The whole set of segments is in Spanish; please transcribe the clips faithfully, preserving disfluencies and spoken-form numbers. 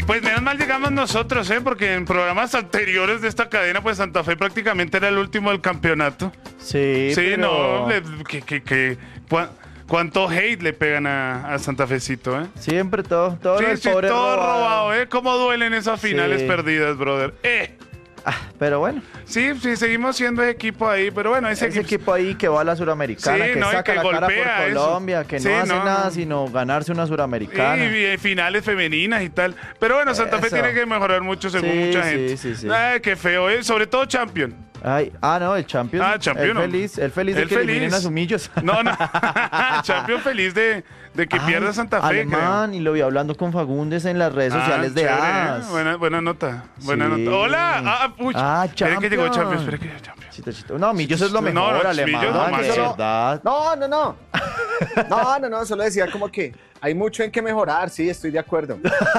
Pues menos mal llegamos nosotros, ¿eh? Porque en programas anteriores de esta cadena, pues Santa Fe prácticamente era el último del campeonato. Sí, Sí, pero... no, le- que, que, que, cua- cuánto hate le pegan a, a Santa Fecito, ¿eh? Siempre todo, todo Sí, el sí, pobre todo robado. robado, ¿eh? Cómo duelen esas finales Sí. perdidas, brother. Eh. Ah, pero bueno, Sí, sí, seguimos siendo equipo ahí, pero bueno, ese, ese equipo ahí que va a la Suramericana, Sí, que no, y saca que la cara golpea por eso. Colombia, que Sí, no hace no, nada no. sino ganarse una Suramericana. Y, y finales femeninas y tal. Pero bueno, Santa Fe Eso. tiene que mejorar mucho según Sí, mucha sí, gente. sí, sí. Ay, qué feo, ¿eh? Sobre todo Champion. Ay, ah, no, el Champions. Ah, Champions, El no. feliz, el feliz de El que feliz. eliminen a Sumillos. No, no. Champion feliz de, de que Ay, pierda Santa Fe, Alemán, y lo vi hablando con Fagundes en las redes creo. sociales Ah, de chévere, A ¿eh? S. Buena, buena nota. Buena Sí. nota. Hola. Ah, uy. Ah, Espera que llegó Champions. Champions. Espera que llegó Champions. Chito, chito. No, Millos es lo No, mejor, no, Alemán. Millos no de más. verdad. No, no, no. No, no, no, solo decía como que hay mucho en que mejorar, sí, estoy de acuerdo.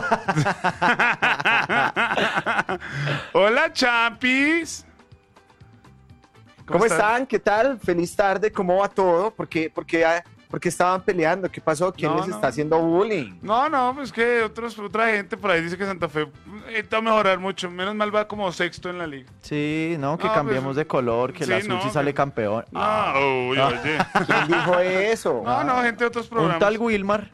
Hola, Champis. ¿Cómo están? ¿Qué tal? Feliz tarde, ¿cómo va todo? ¿Por qué, por qué, ah, por qué estaban peleando? ¿Qué pasó? ¿Quién No, les no. está haciendo bullying? No, no, pues que otros, otra gente por ahí dice que Santa Fe necesita mejorar mucho. Menos mal va como sexto en la liga. Sí, no, que No, cambiemos pues, de color, que sí, el azul no, sí sale que- campeón. No, Ah, uy, oye. ¿Quién dijo eso? No, no, gente de otros un programas. tal Wilmar.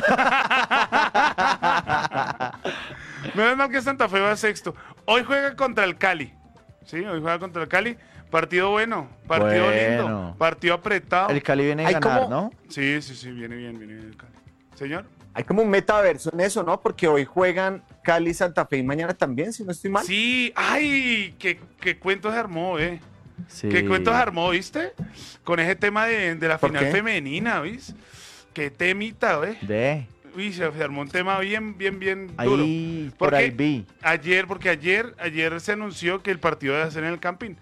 Menos mal que Santa Fe va sexto. Hoy juega contra el Cali. Sí, hoy juega contra el Cali. Partido bueno, partido Bueno. lindo, partido apretado. El Cali viene a Ay, ganar, ¿cómo? ¿no? Sí, sí, sí, viene bien, viene bien el Cali. Señor. Hay como un metaverso en eso, ¿no? Porque hoy juegan Cali, Santa Fe y mañana también, si no estoy mal. Sí, ay, qué, qué cuento se armó, eh. Sí. ¿Qué cuento se armó, viste? Con ese tema de, de la ¿Por final qué? femenina, ¿viste? Qué temita, ¿eh? De. Uy, se, se armó un tema bien, bien, bien duro. Ahí, por Porque ahí vi. Ayer, porque ayer, ayer se anunció que el partido debe ser en el Campín.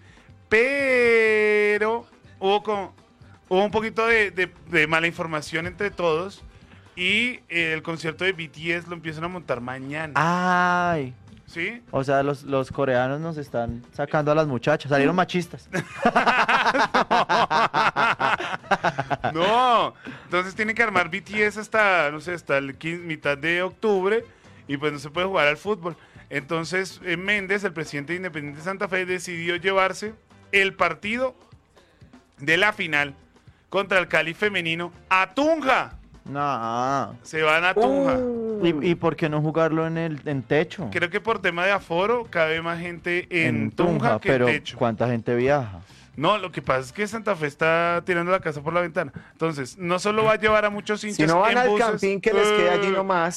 Pero hubo, como, hubo un poquito de, de- de mala información entre todos. Y eh, el concierto de B T S lo empiezan a montar mañana. Ay. ¿Sí? O sea, los, los coreanos nos están sacando a las muchachas. Salieron machistas. No, entonces tienen que armar B T S hasta, no sé, hasta el quince mitad de octubre y pues no se puede jugar al fútbol. Entonces eh, Méndez, el presidente de Independiente Santa Fe, decidió llevarse el partido de la final contra el Cali femenino a Tunja. No. Se van a Tunja. ¿Y, y por qué no jugarlo en el en techo? Creo que por tema de aforo cabe más gente en, En Tunja, que pero en techo. ¿cuánta gente viaja? No, lo que pasa es que Santa Fe está tirando la casa por la ventana. Entonces, no solo va a llevar a muchos hinchas Si no van en al buses, Campín, que les quede allí eh, nomás.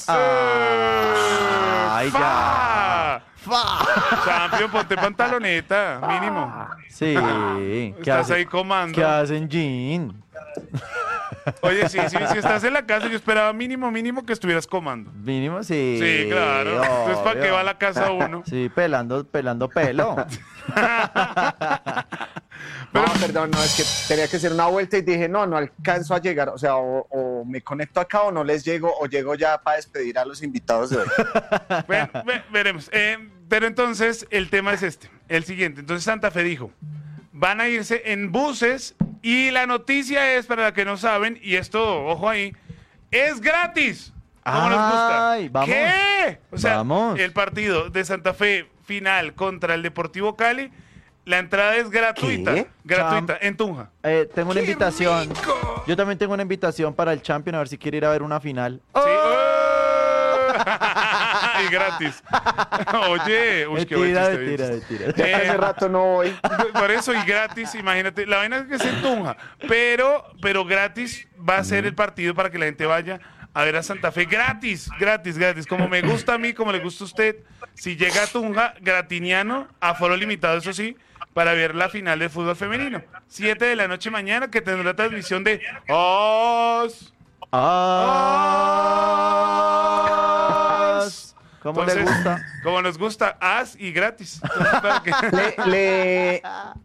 Ay, ya. ¡Fa! Champion, ponte pantaloneta, mínimo. Sí. ¿Qué, Estás hace- ahí comando. ¿Qué hacen, Jean? Oye, sí, sí, si estás en la casa, yo esperaba mínimo, mínimo que estuvieras comando. Mínimo, sí. Sí, claro. Entonces, ¿para qué obvio. va a la casa uno? Sí, pelando, pelando pelo. No, perdón, no, es que tenía que hacer una vuelta y dije, no, no alcanzo a llegar. O sea, o, o me conecto acá o no les llego, o llego ya para despedir a los invitados de hoy. Bueno, ve- veremos. Eh, pero entonces, el tema es este, el siguiente. Entonces, Santa Fe dijo, van a irse en buses y la noticia es, para la que no saben, y esto, ojo ahí, es gratis. ¿Cómo nos gusta? Ay, vamos. ¿Qué? O sea, Vamos. el partido de Santa Fe final contra el Deportivo Cali, la entrada es gratuita. ¿Qué? Gratuita, en Tunja. Eh, tengo una ¡Qué invitación. rico! Yo también tengo una invitación para el Champion, a ver si quiere ir a ver una final. Sí. Y gratis. Oye, uy, qué buen Mentira, chiste, mentira, ¿viste? mentira. Eh, Hace rato no voy. Por eso y gratis, imagínate, la vaina es que se Tunja, pero, pero gratis va a ser el partido para que la gente vaya a ver a Santa Fe gratis, gratis, gratis, como me gusta a mí, como le gusta a usted. Si llega a Tunja, gratiniano, aforo limitado, eso sí, para ver la final de fútbol femenino. Siete de la noche mañana, que tendrá transmisión de Os. Ah, ¿Cómo le Entonces, gusta? Como nos gusta, as y gratis. Entonces, para que- Le, le,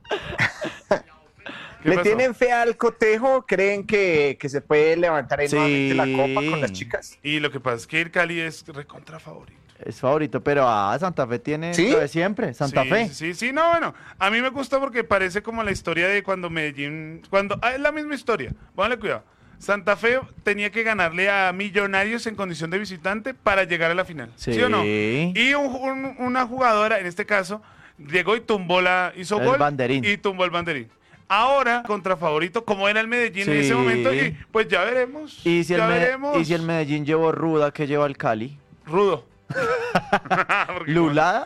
¿Qué ¿le pasó? tienen fe al cotejo? ¿Creen que, que se puede levantar ahí Sí. nuevamente la copa con las chicas? Y lo que pasa es que el Cali es recontra favorito. Es favorito, pero ah, Santa Fe tiene ¿Sí? lo de siempre. Santa sí, Fe. Sí, sí, no, bueno, a mí me gusta porque parece como la historia de cuando Medellín, cuando, ah, es la misma historia, póngale cuidado. Santa Fe tenía que ganarle a Millonarios en condición de visitante para llegar a la final. ¿Sí, Sí. o no? Y un- un- una jugadora, en este caso, llegó y tumbó la, hizo El gol banderín. y tumbó el banderín. Ahora, contra favorito, como era el Medellín en Sí. ese momento, y pues ya veremos. ¿Y si, el ya Me- veremos. y si el Medellín llevó ruda, que lleva el Cali? Rudo. Porque ¿Lulada?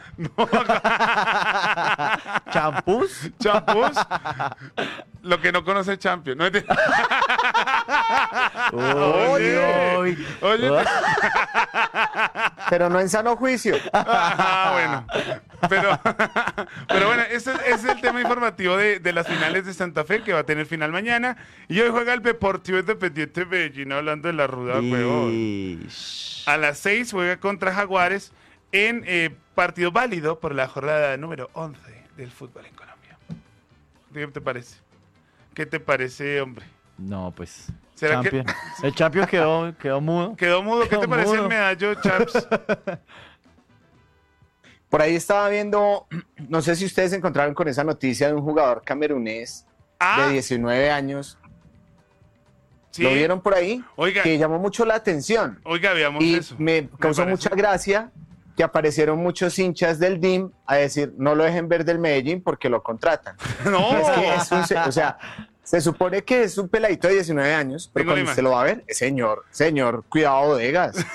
¿Champús? Champús. Lo que no conoce el Champion. No, enti- Oye. Uy, Oye. uy. Pero no en sano juicio. Ah, bueno. Pero, pero bueno, ese, ese es el tema informativo de, de las finales de Santa Fe, que va a tener final mañana. Y hoy juega el Deportivo Independiente de Medellín, hablando de la ruda, huevón. Ish. A las seis juega contra Jaguares en eh, partido válido por la jornada número once del fútbol en Colombia. ¿Qué te parece? ¿Qué te parece, hombre? No, pues. ¿Será que- Champion. El Champion quedó, quedó mudo. Quedó mudo. ¿Qué te Quedó parece mudo. el medallo, Chaps? Por ahí estaba viendo, no sé si ustedes se encontraron con esa noticia de un jugador camerunés Ah, de diecinueve años. sí. ¿Lo vieron por ahí? Oiga, Que llamó mucho la atención. oiga, veamos Y eso. me causó parece. mucha gracia que aparecieron muchos hinchas del D I M a decir, no lo dejen ver del Medellín porque lo contratan. No. Es que es un se- o sea, se supone que es un peladito de diecinueve años, pero Tengo la cuando usted lo va a ver, señor, señor, cuidado bodegas.